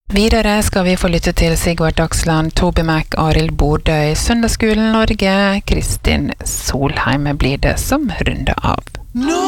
Videre skal vi få lytte til Sigvart Dagsland, Toby Mac, Arild Bordøy, Søndagsskolen Norge, Kristin Solheim blir det som runder av.